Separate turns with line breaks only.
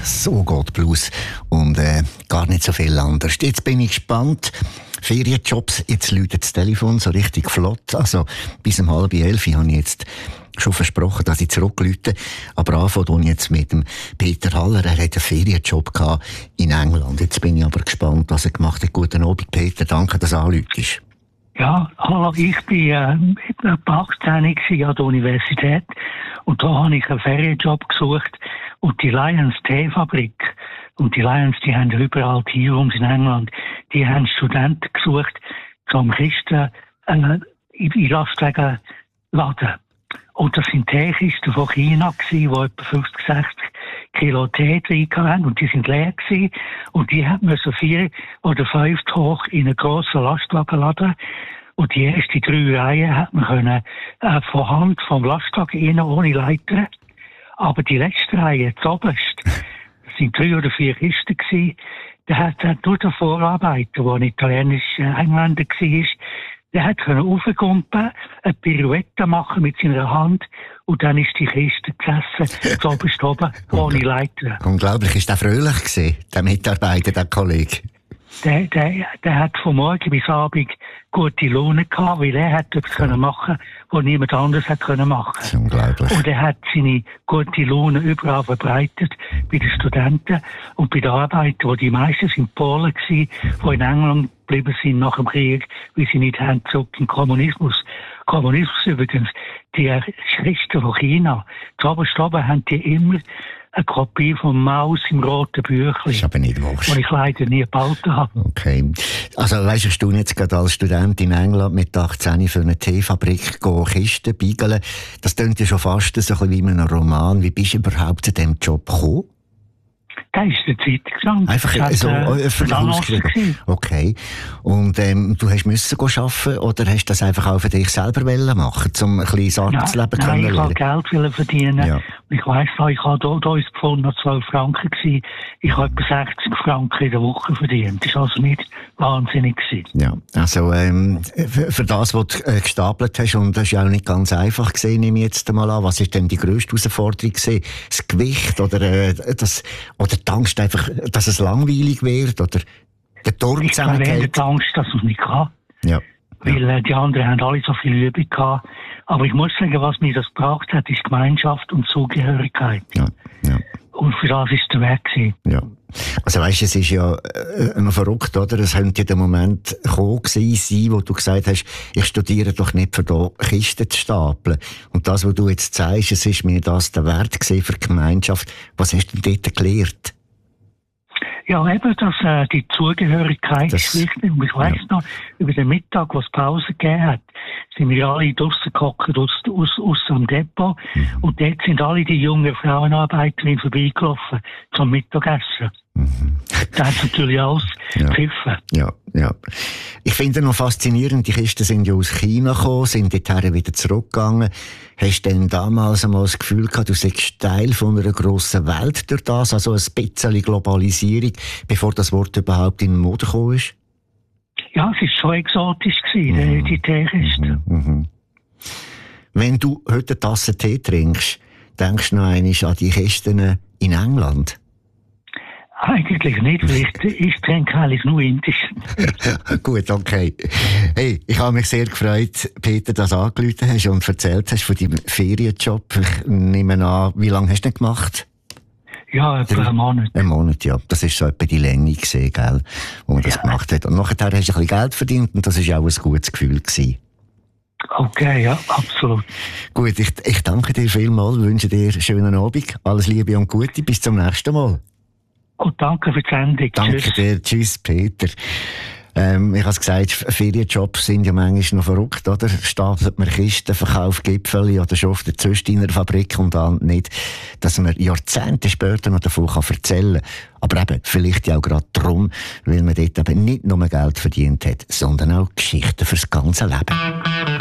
So geht Blues und gar nicht so viel anders. Jetzt bin ich gespannt. Ferienjobs, jetzt läutet das Telefon so richtig flott. Also bis um 10:30 habe ich jetzt schon versprochen, dass ich zurückläute. Aber anfangen jetzt mit dem Peter Haller. Er hat einen Ferienjob gehabt in England. Jetzt bin ich aber gespannt, was er gemacht hat. Guten Abend, Peter. Danke, dass du anrufst.
Ja, hallo, ich bin etwa 18 an der Universität und da habe ich einen Ferienjob gesucht und die Lions Teefabrik und die Lions, die haben überall Teerooms in England, die haben Studenten gesucht zum Kisten in Lastwagen laden. Und das sind Teekisten von China gewesen, die etwa 50, 60 Kilo Tee drin hatten und die sind leer gewesen und die müssen 4 oder 5 hoch in einen grossen Lastwagen laden. Und die ersten 3 Reihen hat man können, von Hand vom Lastwagen rein, ohne Leiter. Aber die letzte Reihe, das oberste, das sind 3 oder 4 Kisten gewesen, der hat nur der Vorarbeiter, der ein italienischer Engländer war, der hat können raufgumpen, eine Pirouette machen mit seiner Hand und dann ist die Kiste gesessen, das oberste oben, ohne Leiter.
Unglaublich, ist der fröhlich gewesen, der Mitarbeiter, der Kollege?
Der hat von morgen bis Abend gute Laune gehabt, weil er hat etwas können machen, was niemand anderes hat können machen.
Das ist unglaublich.
Und er hat seine gute Laune überall verbreitet, bei den Studenten und bei den Arbeitern, wo die meisten sind Polen gewesen, die in England geblieben sind nach dem Krieg, weil sie nicht haben zurück in Kommunismus. Kommunismus übrigens, die Christen von China, zu oben haben die immer eine Kopie von Maus im roten Büchlein.
Das ist aber nicht wahr.
Die ich leider nie gebaut habe.
Okay. Also weisst du jetzt gerade als Student in England mit 18 für eine Teefabrik Kisten biegeln? Das klingt ja schon fast so ein bisschen wie in einem Roman. Wie bist du überhaupt zu diesem Job gekommen?
Der ist in der Zeitung gestanden.
Einfach so öffentlich ausgeschrieben. Okay. Und du musst arbeiten oder hast du das einfach auch für dich selber machen, um ein kleines Arbeitsleben kennenzulernen?
Nein, ich wollte Geld verdienen. Ja. Ich weiss noch, ich habe hier uns gefunden, noch 12 Franken gewesen. Ich habe etwa 60 Franken in der Woche verdient. Das war also nicht wahnsinnig gewesen. Ja,
also für das, was du gestapelt hast, und das ist ja auch nicht ganz einfach gewesen, nehme ich jetzt mal an. Was ist denn die grösste Herausforderung gewesen? Das Gewicht oder die Angst einfach, dass es langweilig wird oder der Turm zusammengeht?
Ich habe die Angst, dass man es nicht kann. Ja. Weil die anderen haben alle so viel Übung gehabt. Aber ich muss sagen, was mir das gebracht hat, ist Gemeinschaft und Zugehörigkeit. Ja. Ja. Und für das ist der Weg gewesen. Ja.
Also weisst, es ist ja noch verrückt, oder? Es könnte der Moment gekommen sein, wo du gesagt hast, ich studiere doch nicht für da Kisten zu stapeln. Und das, was du jetzt sagst, es ist mir das der Wert gewesen für die Gemeinschaft. Was hast du denn dort gelernt?
Ja, eben, dass die Zugehörigkeit ist wichtig. Und ich weiss noch, über den Mittag, wo es Pause gegeben hat, sind wir alle draussen gehockt, aus dem Depot. Und dort sind alle die jungen Frauenarbeiterinnen vorbeigelaufen zum Mittagessen. Da hat es natürlich alles gepfiffen.
Ja. Ich finde noch faszinierend, die Kisten sind ja aus China gekommen, sind dorthin wieder zurückgegangen. Hast du denn damals einmal das Gefühl gehabt, du seist Teil von einer grossen Welt durch das, also ein bisschen Globalisierung, bevor das Wort überhaupt in die Mode gekommen ist?
Ja, es war schon exotisch gewesen, die Teekisten.
Wenn du heute eine Tasse Tee trinkst, denkst du noch einmal an die Kisten in England?
Eigentlich nicht, weil ich trinke eigentlich nur Indisch.
Gut, okay. Hey, ich habe mich sehr gefreut, Peter, dass du angerufen hast und erzählt hast von deinem Ferienjob. Ich nehme an, wie lange hast du denn gemacht?
Ja, etwa einen Monat.
Einen Monat, ja. Das ist so etwa die Länge gewesen, gell, wo man das gemacht hat. Und nachher hast du ein bisschen Geld verdient und das war auch ein gutes Gefühl gewesen.
Okay, ja, absolut.
Gut, ich danke dir vielmals, wünsche dir einen schönen Abend, alles Liebe und Gute, bis zum nächsten Mal.
Und danke für die Sendung.
Danke dir. Tschüss, Peter. Ich habe es gesagt, Ferienjobs sind ja manchmal noch verrückt, oder? Stapelt man Kisten, verkauft Gipfel oder schafft eine Züstiner-Fabrik und dann nicht, dass man Jahrzehnte später noch davon erzählen kann. Aber eben, vielleicht ja auch gerade darum, weil man dort eben nicht nur Geld verdient hat, sondern auch Geschichten fürs ganze Leben.